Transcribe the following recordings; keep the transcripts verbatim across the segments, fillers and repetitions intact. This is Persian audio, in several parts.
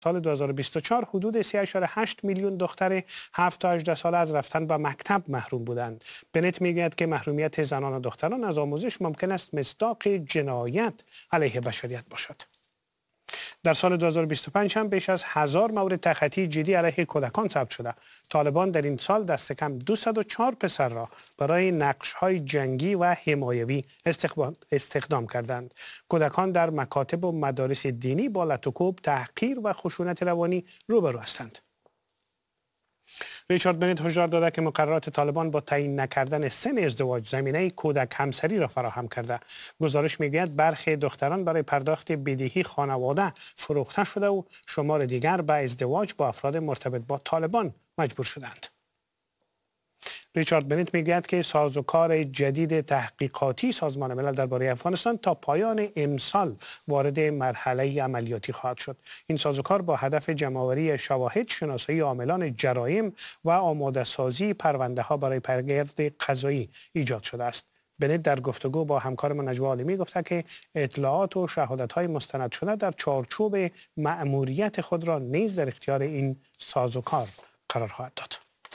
سال دو هزار و بیست و چهار حدود سه ممیز هشت میلیون دختر هفت تا هجده ساله از رفتن به مکتب محروم بودند. بنت میگوید که محرومیت زنان و دختران از آموزش ممکن است مصداق جنایت علیه بشریت باشد. در سال دو هزار و بیست و پنج هم بیش از هزار مورد تخطی جدی علیه کودکان ثبت شده. طالبان در این سال دست کم دویست و چهار پسر را برای نقش‌های جنگی و حمایوی استخدام کردند. کودکان در مکاتب و مدارس دینی با لط و کوب، تحقیر و خشونت روانی روبرو هستند. ریچارد بنت هشدار داده که مقررات طالبان با تعیین نکردن سن ازدواج زمینه کودک همسری را فراهم کرده. گزارش میگوید برخی دختران برای پرداخت بدهی خانواده فروخته شده و شمار دیگر به ازدواج با افراد مرتبط با طالبان مجبور شدند. ریچارد بنت میگوید که سازوکار جدید تحقیقاتی سازمان ملل درباره افغانستان تا پایان امسال وارد مرحله عملیاتی خواهد شد. این سازوکار با هدف جمع‌آوری شواهد، شناسایی عاملان جرایم و آماده سازی پرونده ها برای برگرد قضایی ایجاد شده است. بنت در گفتگو با همکارمان نجوا عالمی گفته که اطلاعات و شهادت‌های مستند شده در چارچوب مأموریت خود را نیز در اختیار این سازوکار قرار خواهد داد.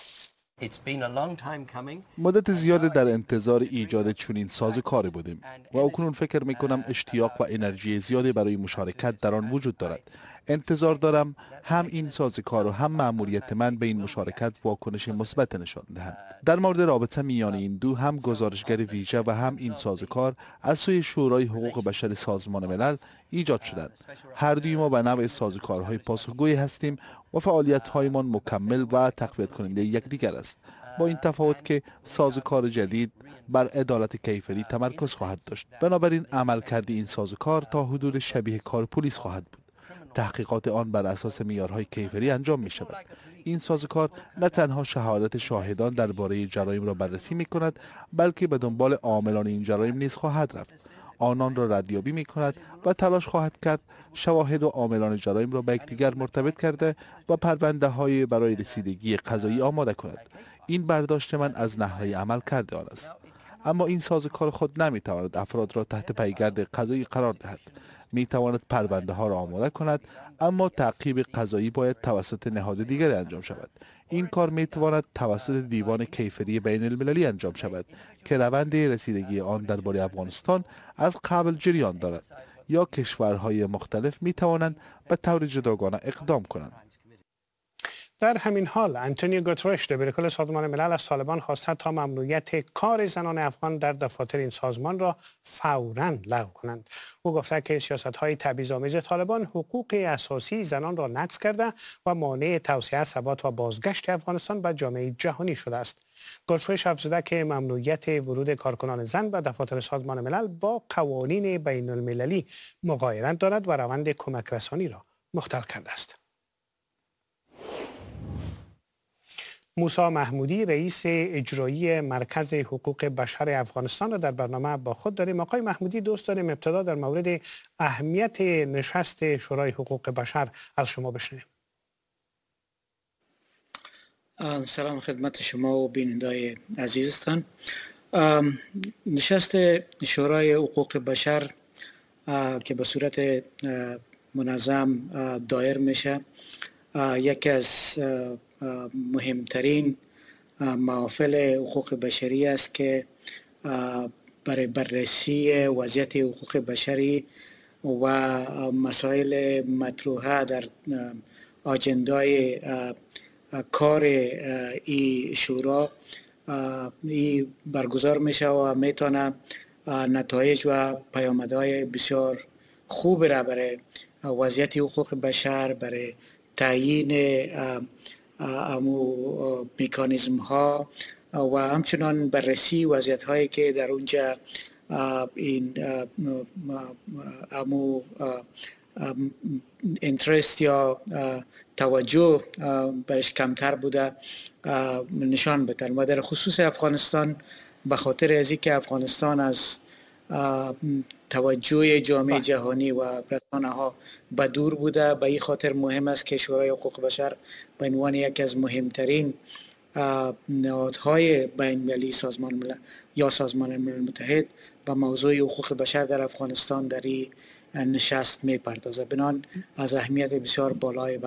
مدت زیاد در انتظار ایجاد چنین سازوکاری بودیم و اکنون فکر می کنم اشتیاق و انرژی زیادی برای مشارکت در آن وجود دارد. انتظار دارم هم این سازوکار و هم مأموریت من به این مشارکت واکنش مثبت نشان دهند. در مورد رابطه میان این دو، هم گزارشگر ویژه و هم این سازوکار از سوی شورای حقوق بشر سازمان ملل ایجاد شدند. هر دوی ما به نوع سازوکارهای پاسخگوی هستیم و فعالیت‌هایمان مکمل و تقویت کننده یکدیگر است، با این تفاوت که سازوکار جدید بر عدالت کیفری تمرکز خواهد داشت. بنابراین عملکرد این سازوکار تا حدود شبیه کار پلیس خواهد بود. تحقیقات آن بر اساس معیارهای کیفری انجام می شود. این سازوکار نه تنها شهادت شاهدان درباره جرایم را بررسی می کند، بلکه به دنبال عاملان این جرایم نیز خواهد رفت. آنان را ردیابی می کند و تلاش خواهد کرد شواهد و عاملان جرایم را به یکدیگر مرتبط کرده و پرونده های برای رسیدگی قضایی آماده کند. این برداشت من از نحوه عمل کرده آن است. اما این سازوکار خود نمی تواند افراد را تحت پیگرد قضایی قرار دهد. می تواند پرونده ها را آماده کند، اما تعقیب قضایی باید توسط نهاد دیگری انجام شود. این کار می تواند توسط دیوان کیفری بین المللی انجام شود که روند رسیدگی آن درباره افغانستان از قبل جریان دارد، یا کشورهای مختلف می توانند به طور جداگانه اقدام کنند. در همین حال انتونیو گوترش دبیرکل سازمان ملل از طالبان خواسته تا ممنوعیت کار زنان افغان در دفاتر این سازمان را فوراً لغو کنند. او گفته که سیاست‌های تبعیض‌آمیز طالبان حقوق اساسی زنان را نقض کرده و مانع توسعه ثبات و بازگشت افغانستان به جامعه جهانی شده است. گوترش افزوده که ممنوعیت ورود کارکنان زن به دفاتر سازمان ملل با قوانین بین المللی مغایرت دارد و روند کمک رسانی را مختل کرده است. موسی محمودی رئیس اجرایی مرکز حقوق بشر افغانستان را در برنامه با خود داریم. آقای محمودی، دوست داریم ابتدا در مورد اهمیت نشست شورای حقوق بشر از شما بشنویم. سلام خدمت شما و بینندگان عزیزتان. نشست شورای حقوق بشر که به صورت منظم دایر میشه یکی از مهمترین محافل حقوق بشری است که برای بررسی وضعیت حقوق بشری و مسائل مطروحه در آجندای کار این شورا ای برگزار میشه و میتونه نتایج و پیامدهای بسیار خوب را برای وضعیت حقوق بشر، برای تعیین امو مکانیزم ها و همچنان بررسی وضعیت هایی که در اونجا این امو اینترست یا توجه برش کمتر بوده نشان بدن. و در خصوص افغانستان به خاطر از اینکه افغانستان از توجه جامعه جهانی و رسانه ها به دور بوده، به این خاطر مهم است که شورای حقوق بشر به عنوان یکی از مهمترین نهادهای بین المللی سازمان ملل یا سازمان ملل متحد به موضوع حقوق بشر در افغانستان در این نشست میپردازه. بنان از اهمیت بسیار بالای